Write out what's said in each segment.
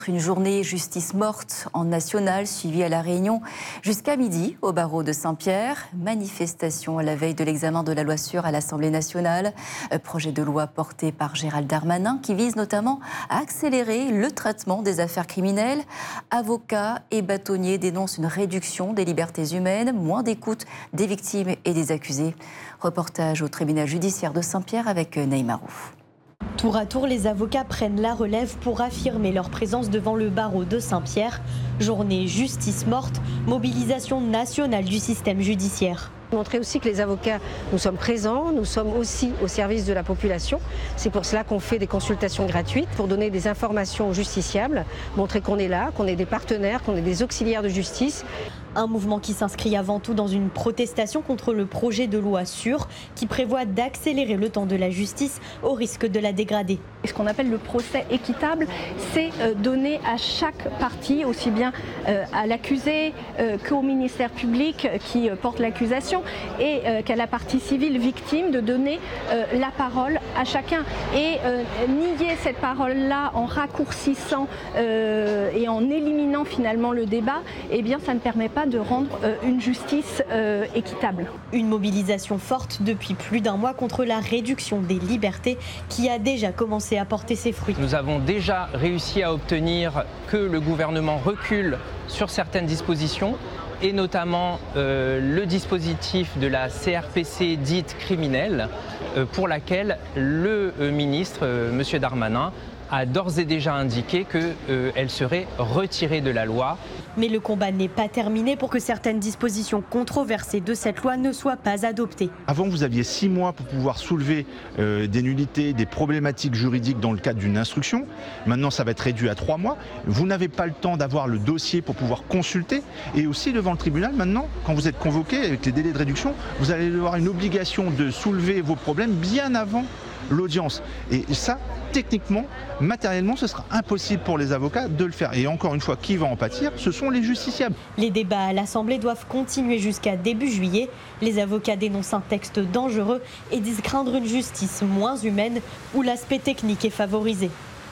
Une journée justice morte en national suivie à La Réunion jusqu'à midi au barreau de Saint-Pierre. Manifestation à la veille de l'examen de la loi sûre à l'Assemblée nationale. Projet de loi porté par Gérald Darmanin qui vise notamment à accélérer le traitement des affaires criminelles. Avocats et bâtonniers dénoncent une réduction des libertés humaines, moins d'écoute des victimes et des accusés. Reportage au tribunal judiciaire de Saint-Pierre avec Neymarou. Tour à tour, les avocats prennent la relève pour affirmer leur présence devant le barreau de Saint-Pierre. Journée justice morte, mobilisation nationale du système judiciaire. Montrer aussi que les avocats, nous sommes présents, nous sommes aussi au service de la population. C'est pour cela qu'on fait des consultations gratuites pour donner des informations aux justiciables, montrer qu'on est là, qu'on est des partenaires, qu'on est des auxiliaires de justice. Un mouvement qui s'inscrit avant tout dans une protestation contre le projet de loi sûre qui prévoit d'accélérer le temps de la justice au risque de la dégrader. Ce qu'on appelle le procès équitable, c'est donner à chaque partie, aussi bien à l'accusé qu'au ministère public qui porte l'accusation et qu'à la partie civile victime, de donner la parole à chacun. Et nier cette parole-là en raccourcissant et en éliminant finalement le débat, eh bien ça ne permet pas de rendre une justice équitable. Une mobilisation forte depuis plus d'un mois contre la réduction des libertés qui a déjà commencé à porter ses fruits. Nous avons déjà réussi à obtenir que le gouvernement recule sur certaines dispositions et notamment le dispositif de la CRPC dite criminelle pour laquelle le ministre, M. Darmanin, a d'ores et déjà indiqué qu'elle serait retirée de la loi. Mais le combat n'est pas terminé pour que certaines dispositions controversées de cette loi ne soient pas adoptées. Avant, vous aviez 6 mois pour pouvoir soulever des nullités, des problématiques juridiques dans le cadre d'une instruction. Maintenant, ça va être réduit à 3 mois. Vous n'avez pas le temps d'avoir le dossier pour pouvoir consulter. Et aussi, devant le tribunal, maintenant, quand vous êtes convoqué avec les délais de réduction, vous allez avoir une obligation de soulever vos problèmes bien avant l'audience. Et ça, techniquement, matériellement, ce sera impossible pour les avocats de le faire. Et encore une fois, qui va en pâtir? Ce sont les justiciables. Les débats à l'Assemblée doivent continuer jusqu'à début juillet. Les avocats dénoncent un texte dangereux et disent craindre une justice moins humaine où l'aspect technique est favorisé.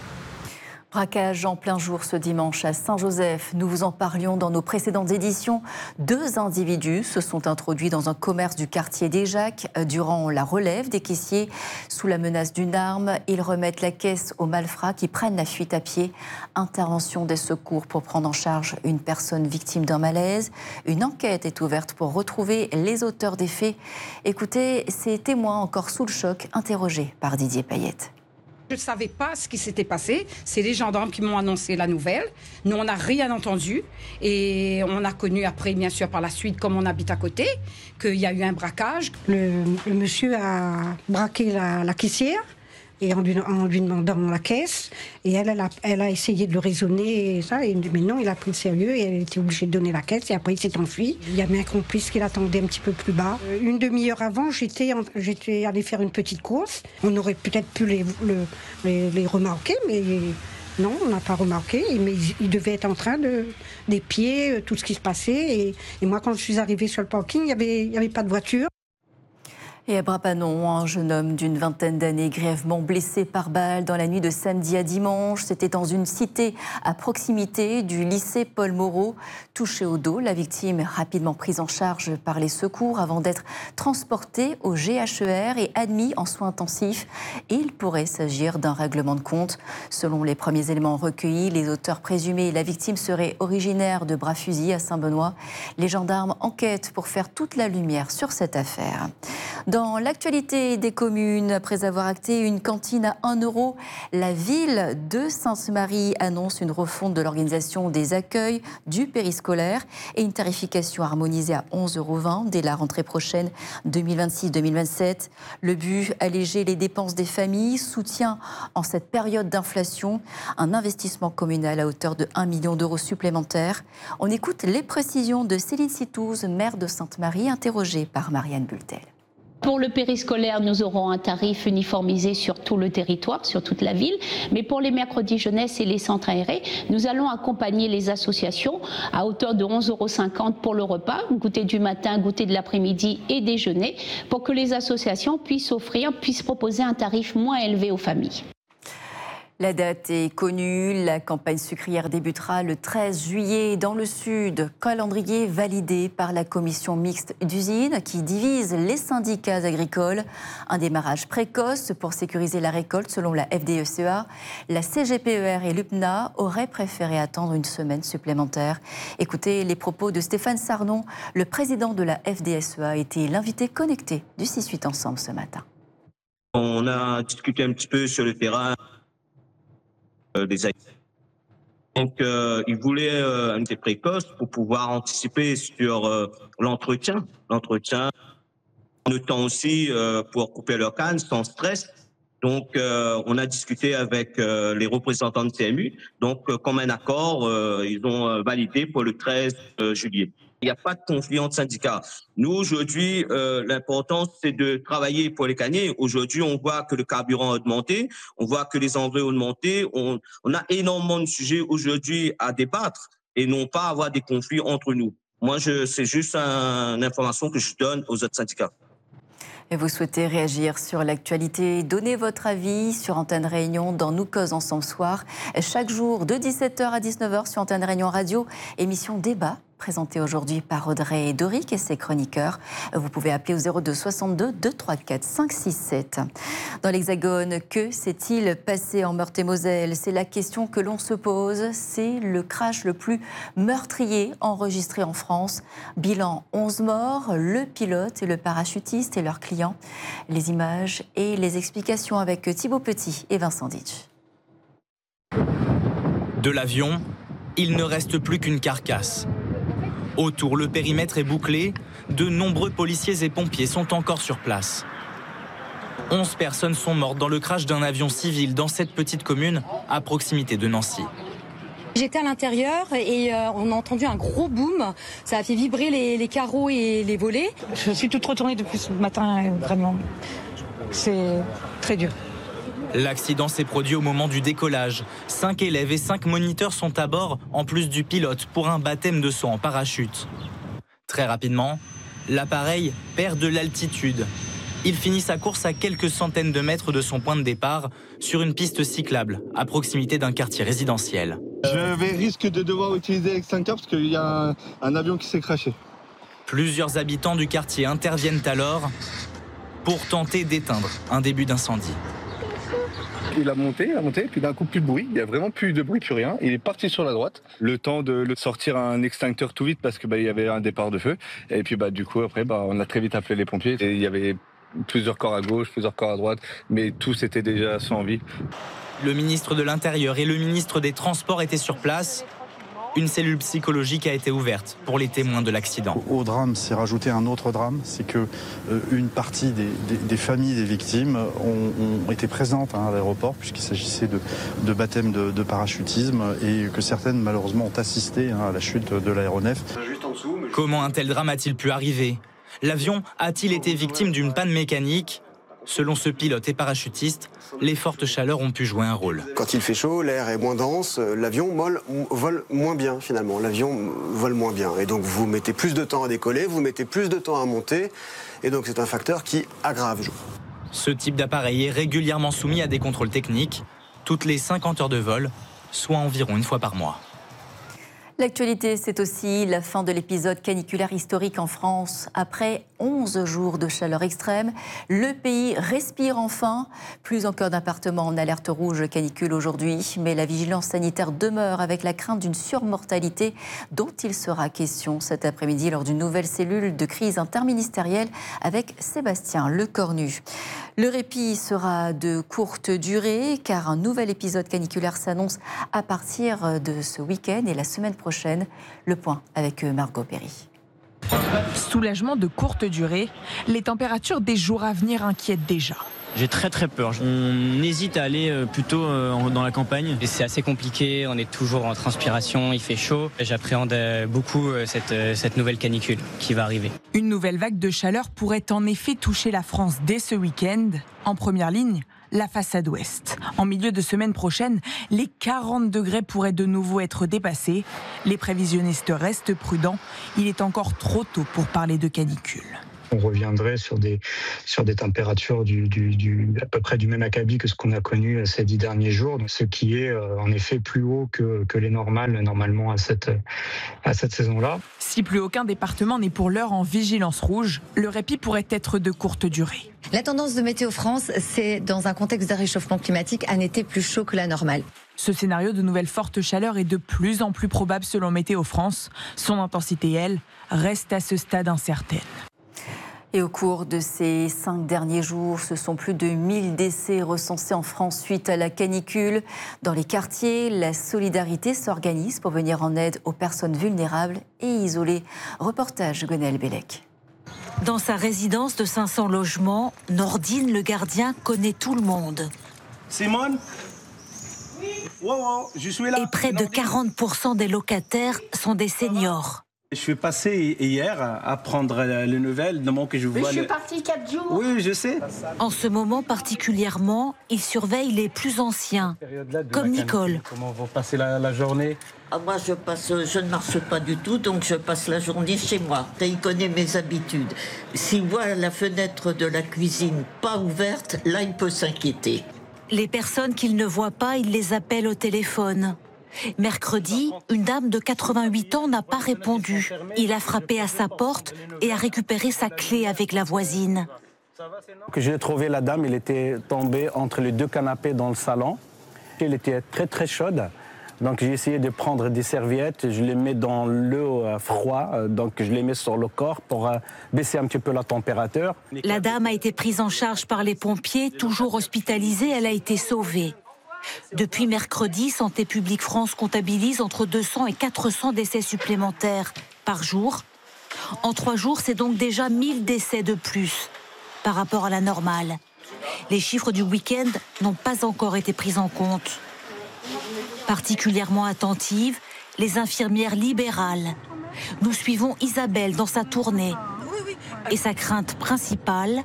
Braquage en plein jour ce dimanche à Saint-Joseph. Nous vous en parlions dans nos précédentes éditions. 2 individus se sont introduits dans un commerce du quartier des Jacques durant la relève des caissiers. Sous la menace d'une arme, ils remettent la caisse aux malfrats qui prennent la fuite à pied. Intervention des secours pour prendre en charge une personne victime d'un malaise. Une enquête est ouverte pour retrouver les auteurs des faits. Écoutez ces témoins encore sous le choc, interrogés par Didier Payette. Je ne savais pas ce qui s'était passé. C'est les gendarmes qui m'ont annoncé la nouvelle. Nous, on n'a rien entendu. Et on a connu après, bien sûr, par la suite, comme on habite à côté, qu'il y a eu un braquage. Le monsieur a braqué la caissière et en lui demandant la caisse. Et elle a essayé de le raisonner, et ça, mais non, il a pris le sérieux et elle était obligée de donner la caisse. Et après, il s'est enfui. Il y avait un complice qui l'attendait un petit peu plus bas. Une demi-heure avant, j'étais allée faire une petite course. On aurait peut-être pu les remarquer, mais non, on n'a pas remarqué. Mais ils devaient être en train d'épier tout ce qui se passait. Et moi, quand je suis arrivée sur le parking, il n'y avait pas de voiture. Et à Brapanon, un jeune homme d'une vingtaine d'années grièvement blessé par balle dans la nuit de samedi à dimanche. C'était dans une cité à proximité du lycée Paul Moreau. Touché au dos, la victime est rapidement prise en charge par les secours avant d'être transportée au GHER et admis en soins intensifs. Il pourrait s'agir d'un règlement de compte. Selon les premiers éléments recueillis, les auteurs présumés et la victime seraient originaires de Bras-Fusil à Saint-Benoît. Les gendarmes enquêtent pour faire toute la lumière sur cette affaire. Dans l'actualité des communes, après avoir acté une cantine à 1 €, la ville de Sainte-Marie annonce une refonte de l'organisation des accueils du périscolaire et une tarification harmonisée à 11,20 € dès la rentrée prochaine 2026-2027. Le but, alléger les dépenses des familles, soutien en cette période d'inflation, un investissement communal à hauteur de 1 million d'euros supplémentaires. On écoute les précisions de Céline Citouze, maire de Sainte-Marie, interrogée par Marianne Bultel. Pour le périscolaire, nous aurons un tarif uniformisé sur tout le territoire, sur toute la ville. Mais pour les mercredis jeunesse et les centres aérés, nous allons accompagner les associations à hauteur de 11,50 € pour le repas, goûter du matin, goûter de l'après-midi et déjeuner, pour que les associations puissent proposer un tarif moins élevé aux familles. La date est connue, la campagne sucrière débutera le 13 juillet dans le sud. Calendrier validé par la commission mixte d'usine qui divise les syndicats agricoles. Un démarrage précoce pour sécuriser la récolte selon la FDSEA. La CGPER et l'UPNA auraient préféré attendre une semaine supplémentaire. Écoutez les propos de Stéphane Sarnon, le président de la FDSEA, était l'invité connecté du 6-8 Ensemble ce matin. On a discuté un petit peu sur le terrain. Donc, il voulait un été précoce pour pouvoir anticiper sur l'entretien, le temps aussi pour couper leur canne sans stress. Donc, on a discuté avec les représentants de CMU. Donc, comme un accord, ils ont validé pour le 13 juillet. Il n'y a pas de conflit entre syndicats. Nous, aujourd'hui, l'important, c'est de travailler pour les canniers. Aujourd'hui, on voit que le carburant a augmenté, on voit que les engrais ont augmenté. On a énormément de sujets aujourd'hui à débattre et non pas avoir des conflits entre nous. Moi, c'est juste une information que je donne aux autres syndicats. Et vous souhaitez réagir sur l'actualité, donner votre avis sur Antenne Réunion dans Nous Cause Ensemble Soir. Chaque jour de 17h à 19h sur Antenne Réunion Radio, émission débat présentée aujourd'hui par Audrey Doric et ses chroniqueurs. Vous pouvez appeler au 02 62 234 567. Dans l'Hexagone, que s'est-il passé en Meurthe-et-Moselle? C'est la question que l'on se pose. C'est le crash le plus meurtrier enregistré en France. Bilan 11 morts, le pilote et le parachutiste et leurs clients. Les images et les explications avec Thibaut Petit et Vincent Ditch. De l'avion, il ne reste plus qu'une carcasse. Autour, le périmètre est bouclé. De nombreux policiers et pompiers sont encore sur place. 11 personnes sont mortes dans le crash d'un avion civil dans cette petite commune à proximité de Nancy. J'étais à l'intérieur et on a entendu un gros boom. Ça a fait vibrer les carreaux et les volets. Je suis toute retournée depuis ce matin, vraiment. C'est très dur. L'accident s'est produit au moment du décollage. 5 élèves et 5 moniteurs sont à bord, en plus du pilote, pour un baptême de saut en parachute. Très rapidement, l'appareil perd de l'altitude. Il finit sa course à quelques centaines de mètres de son point de départ, sur une piste cyclable, à proximité d'un quartier résidentiel. Je risque de devoir utiliser l'extincteur parce qu'il y a un avion qui s'est crashé. Plusieurs habitants du quartier interviennent alors pour tenter d'éteindre un début d'incendie. Il a monté, puis d'un coup plus de bruit. Il n'y a vraiment plus de bruit, plus rien. Il est parti sur la droite. Le temps de sortir un extincteur tout vite parce que il y avait un départ de feu. Et puis du coup après on a très vite appelé les pompiers. Et il y avait plusieurs corps à gauche, plusieurs corps à droite, mais tous étaient déjà sans vie. Le ministre de l'Intérieur et le ministre des Transports étaient sur place. Une cellule psychologique a été ouverte pour les témoins de l'accident. Au drame, s'est rajouté un autre drame, c'est que une partie des familles des victimes ont été présentes à l'aéroport puisqu'il s'agissait de baptême de parachutisme et que certaines malheureusement ont assisté à la chute de l'aéronef. Comment un tel drame a-t-il pu arriver? L'avion a-t-il été victime d'une panne mécanique? Selon ce pilote et parachutiste, les fortes chaleurs ont pu jouer un rôle. Quand il fait chaud, l'air est moins dense, l'avion vole moins bien finalement. L'avion vole moins bien. Et donc vous mettez plus de temps à décoller, vous mettez plus de temps à monter. Et donc c'est un facteur qui aggrave. Ce type d'appareil est régulièrement soumis à des contrôles techniques, toutes les 50 heures de vol, soit environ une fois par mois. L'actualité, c'est aussi la fin de l'épisode caniculaire historique en France. Après 11 jours de chaleur extrême, le pays respire enfin. Plus encore d'appartements en alerte rouge canicule aujourd'hui, mais la vigilance sanitaire demeure avec la crainte d'une surmortalité dont il sera question cet après-midi lors d'une nouvelle cellule de crise interministérielle avec Sébastien Lecornu. Le répit sera de courte durée car un nouvel épisode caniculaire s'annonce à partir de ce week-end et la semaine prochaine. Le point avec Margot Perry. Soulagement de courte durée, les températures des jours à venir inquiètent déjà. J'ai très peur. On hésite à aller plutôt dans la campagne. Et c'est assez compliqué, on est toujours en transpiration, il fait chaud. J'appréhende beaucoup cette nouvelle canicule qui va arriver. Une nouvelle vague de chaleur pourrait en effet toucher la France dès ce week-end. En première ligne, la façade ouest. En milieu de semaine prochaine, les 40 degrés pourraient de nouveau être dépassés. Les prévisionnistes restent prudents. Il est encore trop tôt pour parler de canicule. On reviendrait sur des températures à peu près du même acabit que ce qu'on a connu ces 10 derniers jours, ce qui est en effet plus haut que les normales normalement à cette saison-là. Si plus aucun département n'est pour l'heure en vigilance rouge, le répit pourrait être de courte durée. La tendance de Météo France, c'est dans un contexte de réchauffement climatique, un été plus chaud que la normale. Ce scénario de nouvelles fortes chaleurs est de plus en plus probable selon Météo France. Son intensité, elle, reste à ce stade incertaine. Et au cours de ces 5 derniers jours, ce sont plus de 1000 décès recensés en France suite à la canicule. Dans les quartiers, la solidarité s'organise pour venir en aide aux personnes vulnérables et isolées. Reportage Gonel Bellec. Dans sa résidence de 500 logements, Nordine, le gardien, connaît tout le monde. Simone ? Wow, je suis là. Et près de 40% des locataires sont des seniors. Je suis passé hier à prendre les nouvelles, de que je vois. Mais je suis parti 4 jours. Oui, je sais. En ce moment particulièrement, il surveille les plus anciens, comme Nicole. Comment vous passez la journée? Moi, je ne marche pas du tout, donc je passe la journée chez moi. Il connaît mes habitudes. S'il voit la fenêtre de la cuisine pas ouverte, là, il peut s'inquiéter. Les personnes qu'il ne voit pas, il les appelle au téléphone. Mercredi, une dame de 88 ans n'a pas répondu. Il a frappé à sa porte et a récupéré sa clé avec la voisine. J'ai trouvé la dame, elle était tombée entre les 2 canapés dans le salon. Elle était très très chaude. Donc j'ai essayé de prendre des serviettes, je les mets dans l'eau froide, donc je les mets sur le corps pour baisser un petit peu la température. La dame a été prise en charge par les pompiers, toujours hospitalisée, elle a été sauvée. Depuis mercredi, Santé publique France comptabilise entre 200 et 400 décès supplémentaires par jour. En 3 jours, c'est donc déjà 1000 décès de plus par rapport à la normale. Les chiffres du week-end n'ont pas encore été pris en compte. Particulièrement attentives, les infirmières libérales. Nous suivons Isabelle dans sa tournée. Et sa crainte principale...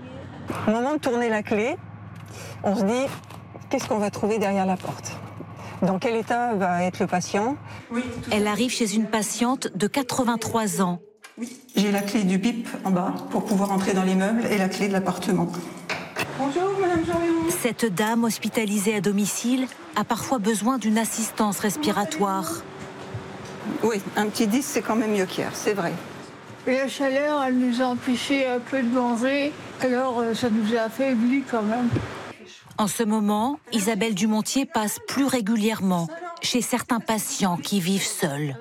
Au moment de tourner la clé, on se dit... Qu'est-ce qu'on va trouver derrière la porte? Dans quel état va être le patient? Elle arrive chez une patiente de 83 ans. J'ai la clé du BIP en bas pour pouvoir entrer dans l'immeuble et la clé de l'appartement. Bonjour, Madame Jorion. Cette dame hospitalisée à domicile a parfois besoin d'une assistance respiratoire. Oui, un petit 10, c'est quand même mieux qu'hier, c'est vrai. Et la chaleur, elle nous a empêché un peu de manger, alors ça nous a affaiblis quand même. En ce moment, Isabelle Dumontier passe plus régulièrement chez certains patients qui vivent seuls.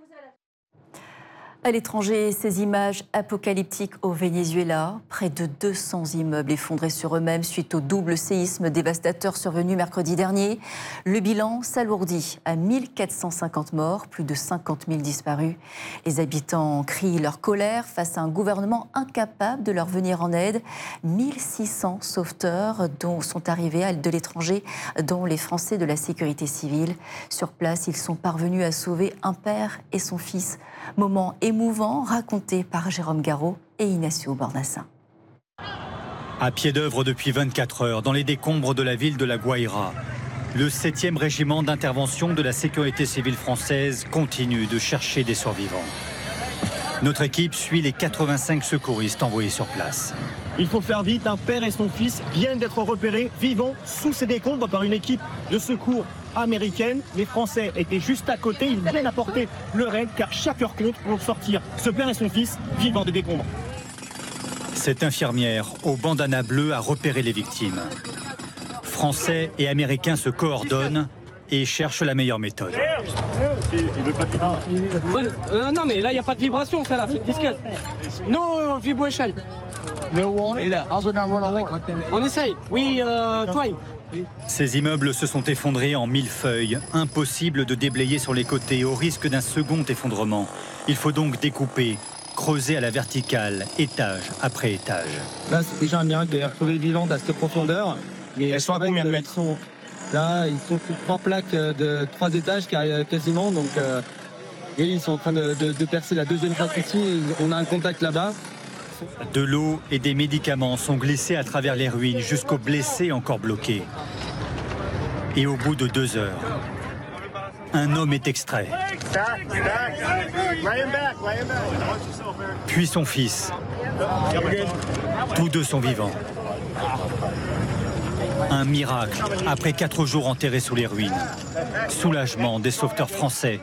À l'étranger, ces images apocalyptiques au Venezuela. Près de 200 immeubles effondrés sur eux-mêmes suite au double séisme dévastateur survenu mercredi dernier. Le bilan s'alourdit à 1450 morts, plus de 50 000 disparus. Les habitants crient leur colère face à un gouvernement incapable de leur venir en aide. 1600 sauveteurs sont arrivés de l'étranger, dont les Français de la sécurité civile. Sur place, ils sont parvenus à sauver un père et son fils. Moment émouvant raconté par Jérôme Garot et Ignacio Bornassin. À pied d'œuvre depuis 24 heures, dans les décombres de la ville de La Guaira, le 7e régiment d'intervention de la sécurité civile française continue de chercher des survivants. Notre équipe suit les 85 secouristes envoyés sur place. Il faut faire vite, un père et son fils viennent d'être repérés vivants sous ces décombres par une équipe de secours américaine. Les Français étaient juste à côté, ils viennent apporter leur aide car chaque heure compte pour sortir ce père et son fils vivants des décombres. Cette infirmière au bandana bleu a repéré les victimes. Français et Américains se coordonnent et cherchent la meilleure méthode. Non mais là il n'y a pas de vibration, ça là, c'est discret. Non, vibration. On essaye. Oui, toi. Ces immeubles se sont effondrés en millefeuilles, impossible de déblayer sur les côtés au risque d'un second effondrement. Il faut donc découper, creuser à la verticale, étage après étage. Là, c'est déjà un miracle de les retrouver vivantes à cette profondeur. Et elles sont à combien de mètres? Là, ils sont sur 3 plaques de 3 étages quasiment, donc et ils sont en train de percer la 2e plaque ici. On a un contact là-bas. De l'eau et des médicaments sont glissés à travers les ruines jusqu'aux blessés encore bloqués. Et au bout de 2 heures, Un homme est extrait. Puis son fils. Tous deux sont vivants. Un miracle après 4 jours enterrés sous les ruines. Soulagement des sauveteurs français